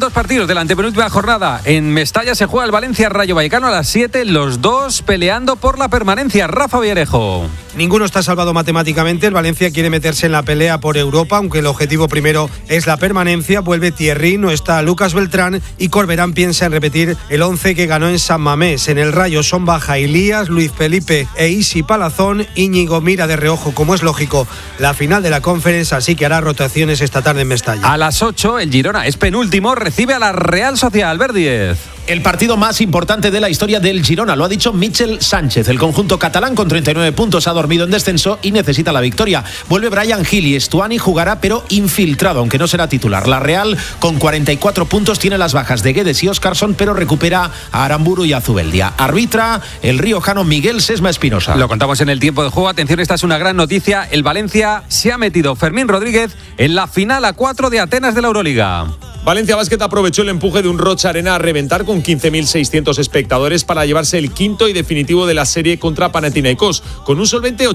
dos partidos de la antepenúltima jornada. En Mestalla se juega el Valencia-Rayo Vallecano a las 7, los dos peleando por la permanencia. Rafa Villarejo. Ninguno está salvado matemáticamente. El Valencia quiere meterse en la pelea por Europa, aunque el objetivo primero es la permanencia. Vuelve Thierry, no está Lucas Beltrán y Corberán piensa en repetir el 11 que ganó en San Mamés. En el Rayo son baja Elías, Luis Felipe e Isi Palazón. Íñigo mira de reojo, como es lógico, la final de la Conference, así que hará rotaciones esta tarde en Mestalla. A las 8, el Girona es penúltimo, recibe a la Real Sociedad. Albert Díez. El partido más importante de la historia del Girona, lo ha dicho Michel Sánchez. El conjunto catalán con 39 puntos ha dormido en descenso y necesita la victoria. Vuelve Bryan Gil y Stuani jugará pero infiltrado, aunque no será titular. La Real con 44 puntos tiene las bajas de Guedes y Óscarson, pero recupera a Aramburu y a Zubeldia. Arbitra el riojano Miguel Sesma Espinosa. Lo contamos en el tiempo de juego. Atención, esta es una gran noticia. El Valencia se ha metido Fermín Rodríguez en la final a 4 de Atenas de la Euroliga. Valencia Basket aprovechó el empuje de un Rocha Arena a reventar con 15.600 espectadores para llevarse el quinto y definitivo de la serie contra Panathinaikos, con un solvente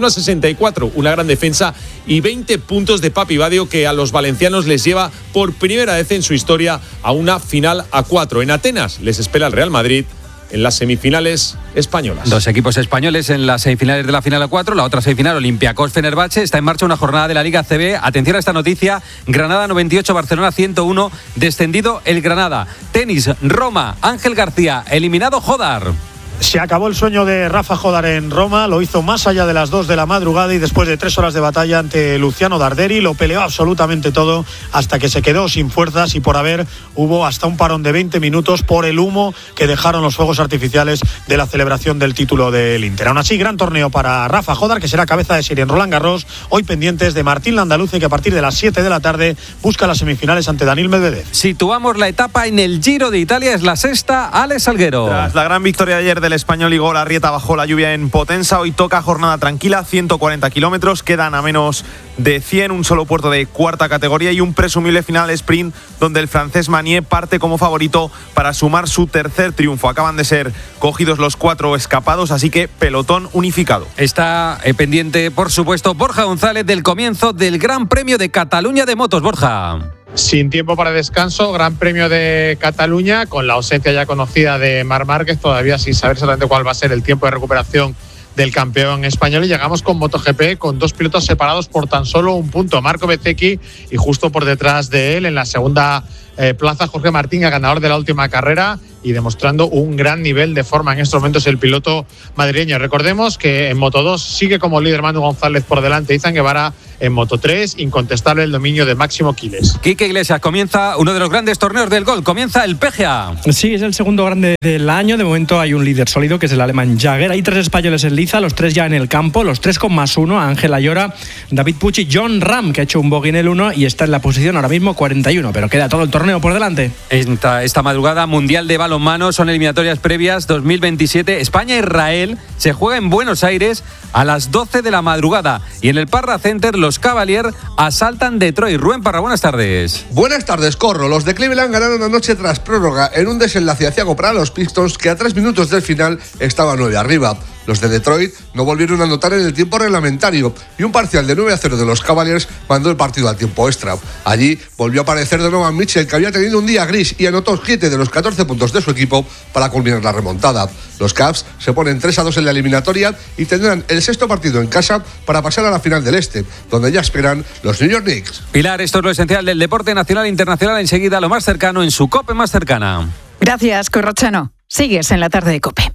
81-64, una gran defensa y 20 puntos de Papi Badio que a los valencianos les lleva por primera vez en su historia a una final a 4. En Atenas les espera el Real Madrid en las semifinales españolas. Dos equipos españoles en las semifinales de la final a 4. La otra semifinal, Olympiacos-Fenerbahce. Está en marcha una jornada de la Liga CB. Atención a esta noticia. Granada 98, Barcelona 101. Descendido el Granada. Tenis, Roma, Ángel García. Eliminado Jodar. Se acabó el sueño de Rafa Jodar en Roma, lo hizo más allá de las 2 de la madrugada y después de 3 horas de batalla ante Luciano Darderi, lo peleó absolutamente todo hasta que se quedó sin fuerzas y por haber hubo hasta un parón de 20 minutos por el humo que dejaron los fuegos artificiales de la celebración del título del Inter. Aún así, gran torneo para Rafa Jodar, que será cabeza de serie en Roland Garros, hoy pendientes de Martín Landaluce, que a partir de las 7 de la tarde busca las semifinales ante Daniil Medvedev. Situamos la etapa en el Giro de Italia, es la sexta. Alex Salguero. Tras la gran victoria de ayer del español Igor Arrieta bajo la lluvia en Potenza, hoy toca jornada tranquila, 140 kilómetros, quedan a menos de 100, un solo puerto de cuarta categoría y un presumible final sprint donde el francés Manier parte como favorito para sumar su tercer triunfo. Acaban de ser cogidos los 4 escapados, así que pelotón unificado. Está pendiente, por supuesto, Borja González del comienzo del Gran Premio de Cataluña de motos. Borja. Sin tiempo para descanso, Gran Premio de Cataluña, con la ausencia ya conocida de Marc Márquez, todavía sin saber exactamente cuál va a ser el tiempo de recuperación del campeón español, y llegamos con MotoGP con 2 pilotos separados por tan solo un punto. Marco Bezzecchi y justo por detrás de él en la segunda plaza Jorge Martín, el ganador de la última carrera y demostrando un gran nivel de forma en estos momentos el piloto madrileño. Recordemos que en Moto2 sigue como líder Manu González por delante, Izan Guevara en Moto3, incontestable el dominio de Máximo Quiles. Quique Iglesias, comienza uno de los grandes torneos del golf, comienza el PGA. Sí, es el segundo grande del año, de momento hay un líder sólido que es el alemán Jagger, hay 3 españoles en liza, los 3 ya en el campo, los 3 con +1, Ángel Ayora, David Puig y John Ram, que ha hecho un bogey en el 1 y está en la posición ahora mismo 41, pero queda todo el torneo por delante. Esta madrugada, Mundial de Balonmano, son eliminatorias previas 2027. España-Israel se juega en Buenos Aires a las 12 de la madrugada. Y en el Parra Center, los Cavaliers asaltan Detroit. Rubén Parra, buenas tardes. Buenas tardes, Corro. Los de Cleveland ganaron anoche tras prórroga en un desenlace aciago para los Pistons, que a 3 minutos del final estaban 9 arriba. Los de Detroit no volvieron a anotar en el tiempo reglamentario y un parcial de 9-0 de los Cavaliers mandó el partido al tiempo extra. Allí volvió a aparecer Donovan Mitchell, que había tenido un día gris, y anotó 7 de los 14 puntos de su equipo para culminar la remontada. Los Cavs se ponen 3-2 en la eliminatoria y tendrán el 6º partido en casa para pasar a la final del Este, donde ya esperan los New York Knicks. Pilar, esto es lo esencial del deporte nacional e internacional. Enseguida lo más cercano en su COPE más cercana. Gracias, Corrochano. Sigues en la tarde de COPE.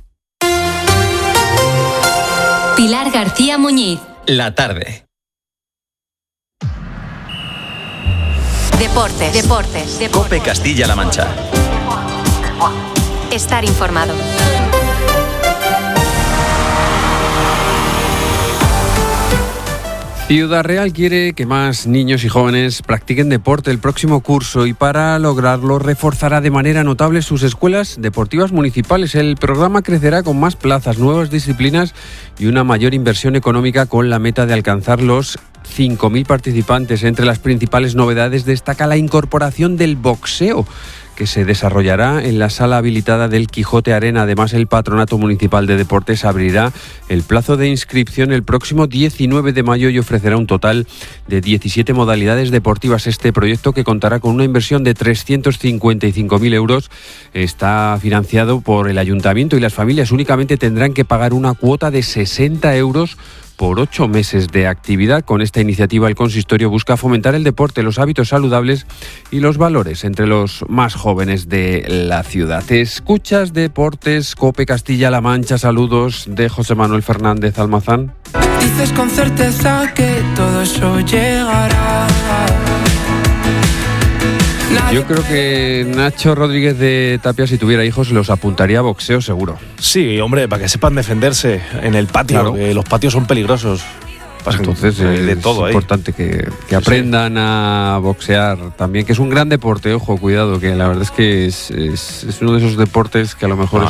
Pilar García Muñiz. La tarde. Deportes. COPE Castilla-La Mancha. Estar informado. Ciudad Real quiere que más niños y jóvenes practiquen deporte el próximo curso y para lograrlo reforzará de manera notable sus escuelas deportivas municipales. El programa crecerá con más plazas, nuevas disciplinas y una mayor inversión económica con la meta de alcanzar los 5.000 participantes. Entre las principales novedades destaca la incorporación del boxeo, que se desarrollará en la sala habilitada del Quijote Arena. Además, el Patronato Municipal de Deportes abrirá el plazo de inscripción el próximo 19 de mayo y ofrecerá un total de 17 modalidades deportivas. Este proyecto, que contará con una inversión de 355.000 euros, está financiado por el Ayuntamiento y las familias únicamente tendrán que pagar una cuota de 60 euros por 8 meses de actividad. Con esta iniciativa, el consistorio busca fomentar el deporte, los hábitos saludables y los valores entre los más jóvenes de la ciudad. ¿Te escuchas Deportes, COPE Castilla-La Mancha? Saludos de José Manuel Fernández Almazán. Dices con certeza que todo eso llegará. Yo creo que Nacho Rodríguez de Tapia, si tuviera hijos, los apuntaría a boxeo seguro. Sí, hombre, para que sepan defenderse en el patio, claro. Que los patios son peligrosos. Entonces de todo es importante que aprendan a boxear también, que es un gran deporte, ojo, cuidado, que la verdad es que es uno de esos deportes que a lo mejor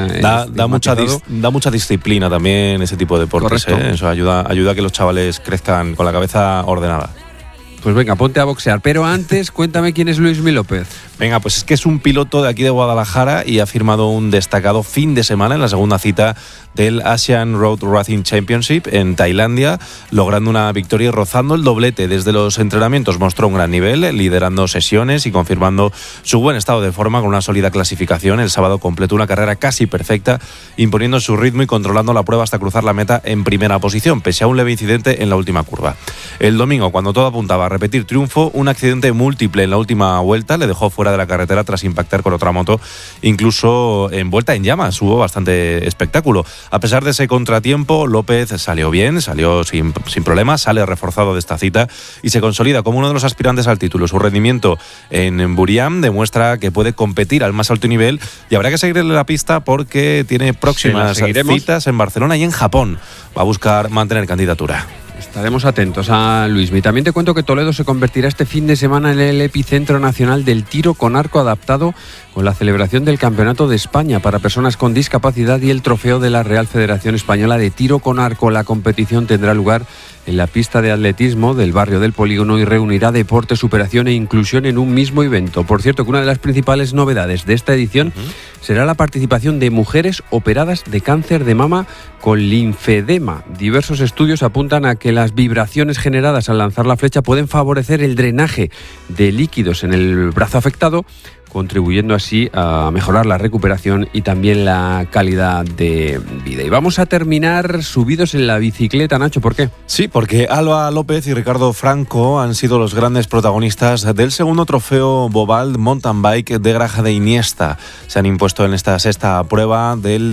da mucha disciplina también ese tipo de deportes. Eso ayuda a que los chavales crezcan con la cabeza ordenada. Pues venga, ponte a boxear. Pero antes, cuéntame quién es Luismi López. Venga, pues es que es un piloto de aquí de Guadalajara y ha firmado un destacado fin de semana en la segunda cita del Asian Road Racing Championship en Tailandia, logrando una victoria y rozando el doblete. Desde los entrenamientos mostró un gran nivel, liderando sesiones y confirmando su buen estado de forma con una sólida clasificación. El sábado completó una carrera casi perfecta, imponiendo su ritmo y controlando la prueba hasta cruzar la meta en primera posición, pese a un leve incidente en la última curva. El domingo, cuando todo apuntaba a repetir triunfo, un accidente múltiple en la última vuelta le dejó fuera de la carretera tras impactar con otra moto, incluso envuelta en llamas. Hubo bastante espectáculo. A pesar de ese contratiempo, López salió bien, salió sin problemas, sale reforzado de esta cita y se consolida como uno de los aspirantes al título. Su rendimiento en Buriram demuestra que puede competir al más alto nivel y habrá que seguirle la pista porque tiene próximas citas en Barcelona y en Japón. Va a buscar mantener candidatura. Estaremos atentos a Luismi. También te cuento que Toledo se convertirá este fin de semana en el epicentro nacional del tiro con arco adaptado, con la celebración del Campeonato de España para personas con discapacidad y el trofeo de la Real Federación Española de Tiro con Arco. La competición tendrá lugar en la pista de atletismo del barrio del Polígono y reunirá deporte, superación e inclusión en un mismo evento. Por cierto, que una de las principales novedades de esta edición será la participación de mujeres operadas de cáncer de mama con linfedema. Diversos estudios apuntan a que las vibraciones generadas al lanzar la flecha pueden favorecer el drenaje de líquidos en el brazo afectado, contribuyendo así a mejorar la recuperación y también la calidad de vida. Y vamos a terminar subidos en la bicicleta, Nacho, ¿por qué? Sí, porque Alba López y Ricardo Franco han sido los grandes protagonistas del segundo trofeo Bobald Mountain Bike de Graja de Iniesta. Se han impuesto en esta sexta prueba del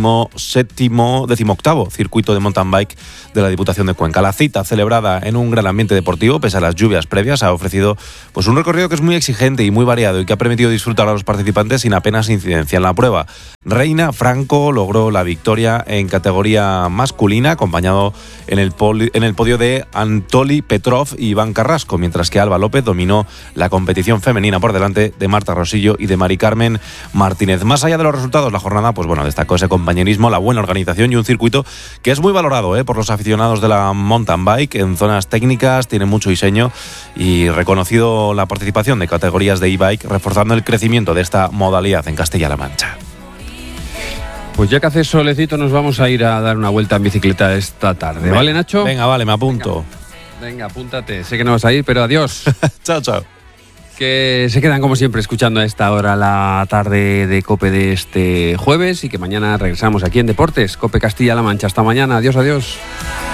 18º circuito de mountain bike de la Diputación de Cuenca. La cita, celebrada en un gran ambiente deportivo, pese a las lluvias previas, ha ofrecido pues un recorrido que es muy exigente y muy variado y que ha permitido disfrutar a los participantes sin apenas incidencia. En la prueba reina, Franco logró la victoria en categoría masculina, acompañado en el podio de Anatoly Petrov y Iván Carrasco, mientras que Alba López dominó la competición femenina por delante de Marta Rosillo y de Mari Carmen Martínez. Más allá de los resultados, la jornada destacó ese compañerismo, la buena organización y un circuito que es muy valorado por los aficionados de la mountain bike en zonas técnicas, tiene mucho diseño y reconocido la participación de categorías de e-bike, reforzando el crecimiento de esta modalidad en Castilla-La Mancha. Pues ya que hace solecito, nos vamos a ir a dar una vuelta en bicicleta esta tarde. ¿Vale, Nacho? Venga, vale, me apunto. Venga, apúntate. Sé que no vas a ir, pero adiós. Chao, chao. Que se quedan como siempre escuchando a esta hora la tarde de COPE de este jueves y que mañana regresamos aquí en Deportes, COPE Castilla-La Mancha. Hasta mañana. Adiós, adiós.